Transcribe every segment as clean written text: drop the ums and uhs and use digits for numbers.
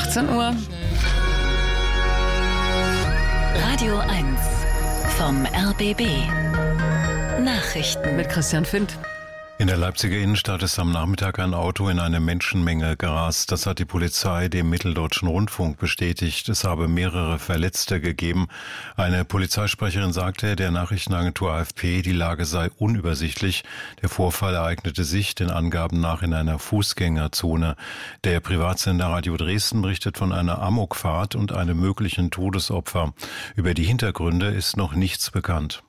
18 Uhr. Radio 1 vom RBB. Nachrichten Mit Christian Findt. In der Leipziger Innenstadt ist am Nachmittag ein Auto in eine Menschenmenge gerast. Das hat die Polizei dem Mitteldeutschen Rundfunk bestätigt. Es habe mehrere Verletzte gegeben. Eine Polizeisprecherin sagte der Nachrichtenagentur AFP, die Lage sei unübersichtlich. Der Vorfall ereignete sich den Angaben nach in einer Fußgängerzone. Der Privatsender Radio Dresden berichtet von einer Amokfahrt und einem möglichen Todesopfer. Über die Hintergründe ist noch nichts bekannt.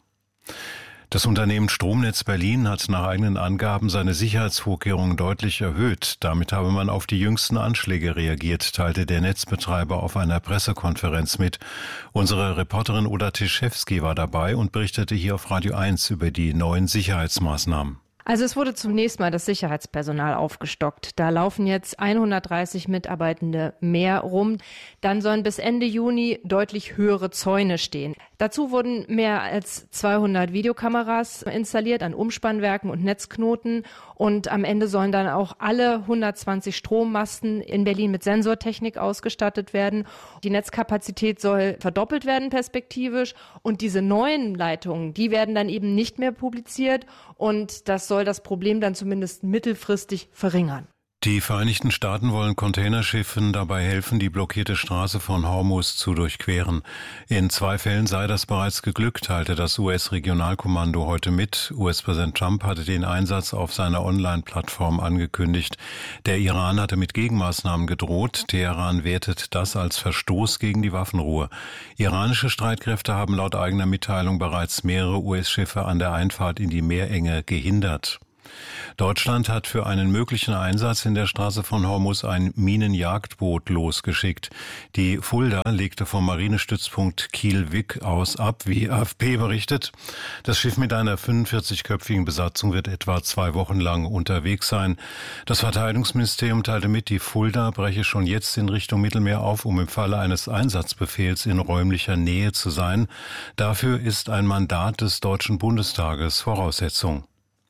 Das Unternehmen Stromnetz Berlin hat nach eigenen Angaben seine Sicherheitsvorkehrungen deutlich erhöht. Damit habe man auf die jüngsten Anschläge reagiert, teilte der Netzbetreiber auf einer Pressekonferenz mit. Unsere Reporterin Oda Tischewski war dabei und berichtete hier auf Radio 1 über die neuen Sicherheitsmaßnahmen. Also es wurde zunächst mal das Sicherheitspersonal aufgestockt. Da laufen jetzt 130 Mitarbeitende mehr rum. Dann sollen bis Ende Juni deutlich höhere Zäune stehen. Dazu wurden mehr als 200 Videokameras installiert an Umspannwerken und Netzknoten. Und am Ende sollen dann auch alle 120 Strommasten in Berlin mit Sensortechnik ausgestattet werden. Die Netzkapazität soll verdoppelt werden perspektivisch. Und diese neuen Leitungen, die werden dann eben nicht mehr publiziert. Und das soll das Problem dann zumindest mittelfristig verringern. Die Vereinigten Staaten wollen Containerschiffen dabei helfen, die blockierte Straße von Hormuz zu durchqueren. In 2 Fällen sei das bereits geglückt, teilte das US-Regionalkommando heute mit. US-Präsident Trump hatte den Einsatz auf seiner Online-Plattform angekündigt. Der Iran hatte mit Gegenmaßnahmen gedroht. Teheran wertet das als Verstoß gegen die Waffenruhe. Iranische Streitkräfte haben laut eigener Mitteilung bereits mehrere US-Schiffe an der Einfahrt in die Meerenge gehindert. Deutschland hat für einen möglichen Einsatz in der Straße von Hormuz ein Minenjagdboot losgeschickt. Die Fulda legte vom Marinestützpunkt Kiel-Wick aus ab, wie AFP berichtet. Das Schiff mit einer 45-köpfigen Besatzung wird etwa 2 Wochen lang unterwegs sein. Das Verteidigungsministerium teilte mit, die Fulda breche schon jetzt in Richtung Mittelmeer auf, um im Falle eines Einsatzbefehls in räumlicher Nähe zu sein. Dafür ist ein Mandat des Deutschen Bundestages Voraussetzung.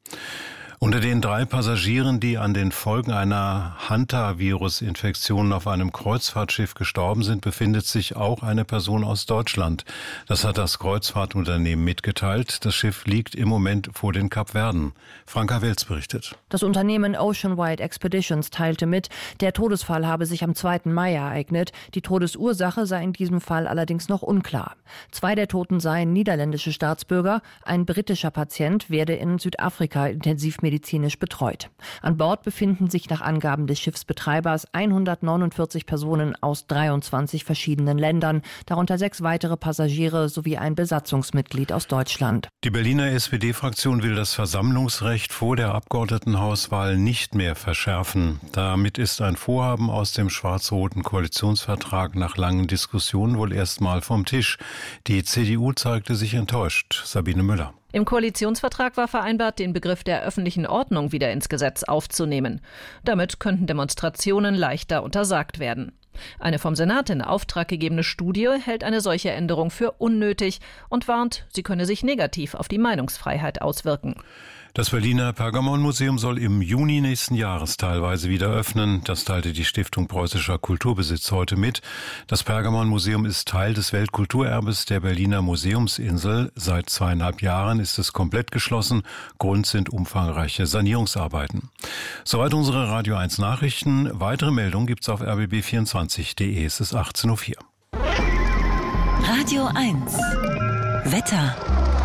Unter den 3 Passagieren, die an den Folgen einer Hantavirus-Infektion auf einem Kreuzfahrtschiff gestorben sind, befindet sich auch eine Person aus Deutschland. Das hat das Kreuzfahrtunternehmen mitgeteilt. Das Schiff liegt im Moment vor den Kapverden. Franka Welz berichtet. Das Unternehmen Oceanwide Expeditions teilte mit, der Todesfall habe sich am 2. Mai ereignet. Die Todesursache sei in diesem Fall allerdings noch unklar. 2 der Toten seien niederländische Staatsbürger. Ein britischer Patient werde in Südafrika intensivmedizinisch betreut. An Bord befinden sich nach Angaben des Schiffsbetreibers 149 Personen aus 23 verschiedenen Ländern, darunter 6 weitere Passagiere sowie ein Besatzungsmitglied aus Deutschland. Die Berliner SPD-Fraktion will das Versammlungsrecht vor der Abgeordnetenhauswahl nicht mehr verschärfen. Damit ist ein Vorhaben aus dem schwarz-roten Koalitionsvertrag nach langen Diskussionen wohl erstmal vom Tisch. Die CDU zeigte sich enttäuscht. Sabine Müller. Im Koalitionsvertrag war vereinbart, den Begriff der öffentlichen Ordnung wieder ins Gesetz aufzunehmen. Damit könnten Demonstrationen leichter untersagt werden. Eine vom Senat in Auftrag gegebene Studie hält eine solche Änderung für unnötig und warnt, sie könne sich negativ auf die Meinungsfreiheit auswirken. Das Berliner Pergamonmuseum soll im Juni nächsten Jahres teilweise wieder öffnen. Das teilte die Stiftung Preußischer Kulturbesitz heute mit. Das Pergamonmuseum ist Teil des Weltkulturerbes der Berliner Museumsinsel. Seit 2,5 Jahren ist es komplett geschlossen. Grund sind umfangreiche Sanierungsarbeiten. Soweit unsere Radio 1 Nachrichten. Weitere Meldungen gibt's auf rbb24.de. Es ist 18:04 Uhr. Radio 1 Wetter.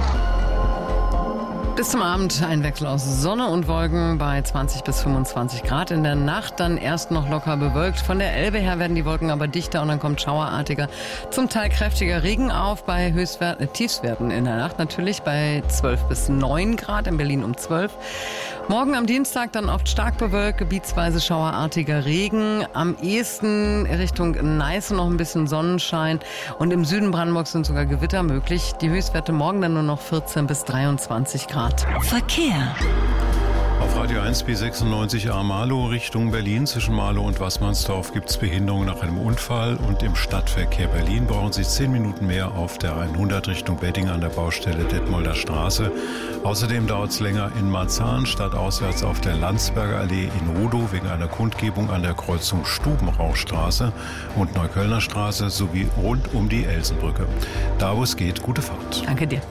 Bis zum Abend ein Wechsel aus Sonne und Wolken bei 20 bis 25 Grad. In der Nacht dann erst noch locker bewölkt. Von der Elbe her werden die Wolken aber dichter und dann kommt schauerartiger, zum Teil kräftiger Regen auf bei Tiefstwerten in der Nacht. Natürlich bei 12 bis 9 Grad, in Berlin um 12. Morgen am Dienstag dann oft stark bewölkt, gebietsweise schauerartiger Regen. Am ehesten Richtung Neiße noch ein bisschen Sonnenschein. Und im Süden Brandenburgs sind sogar Gewitter möglich. Die Höchstwerte morgen dann nur noch 14 bis 23 Grad. Verkehr. Auf Radio 1 B96A Marlow Richtung Berlin. Zwischen Marlow und Waßmannsdorf gibt es Behinderungen nach einem Unfall. Und im Stadtverkehr Berlin brauchen Sie 10 Minuten mehr auf der 100 Richtung Bedding an der Baustelle Detmolder Straße. Außerdem dauert es länger in Marzahn, stadtauswärts auf der Landsberger Allee in Rudow wegen einer Kundgebung an der Kreuzung Stubenrauchstraße und Neuköllner Straße sowie rund um die Elsenbrücke. Da, wo es geht, gute Fahrt. Danke dir.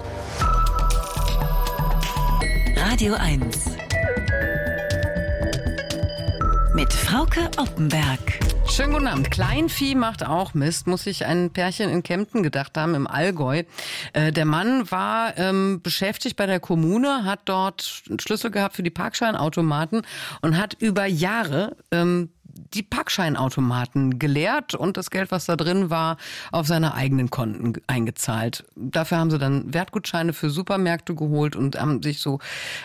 Radio 1 mit Frauke Oppenberg. Schönen guten Abend. Kleinvieh macht auch Mist, muss sich ein Pärchen in Kempten gedacht haben, im Allgäu. Der Mann war beschäftigt bei der Kommune, hat dort einen Schlüssel gehabt für die Parkscheinautomaten und hat über Jahre die Parkscheinautomaten geleert und das Geld, was da drin war, auf seine eigenen Konten eingezahlt. Dafür haben sie dann Wertgutscheine für Supermärkte geholt und haben sich so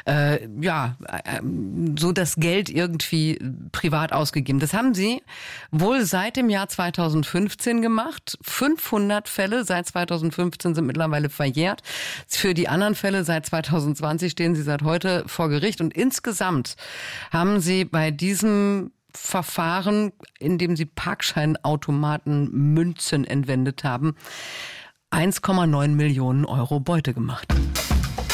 das Geld irgendwie privat ausgegeben. Das haben sie wohl seit dem Jahr 2015 gemacht. 500 Fälle seit 2015 sind mittlerweile verjährt. Für die anderen Fälle seit 2020 stehen sie seit heute vor Gericht und insgesamt haben sie bei diesem Verfahren, in dem sie Parkscheinautomaten Münzen entwendet haben, 1,9 Millionen Euro Beute gemacht.